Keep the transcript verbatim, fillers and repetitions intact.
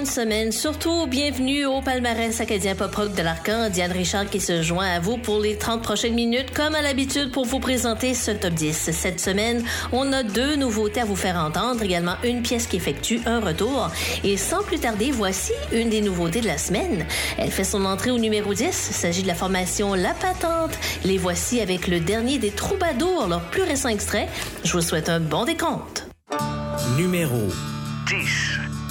bonne semaine. Surtout, bienvenue au palmarès acadien pop-rock de l'Arcan. Diane Richard qui se joint à vous pour les trente prochaines minutes, comme à l'habitude, pour vous présenter ce top dix. Cette semaine, on a deux nouveautés à vous faire entendre, également une pièce qui effectue un retour. Et sans plus tarder, voici une des nouveautés de la semaine. Elle fait son entrée au numéro dix. Il s'agit de la formation La Patente. Les voici avec le dernier des Troubadours, leur plus récent extrait. Je vous souhaite un bon décompte. Numéro dix.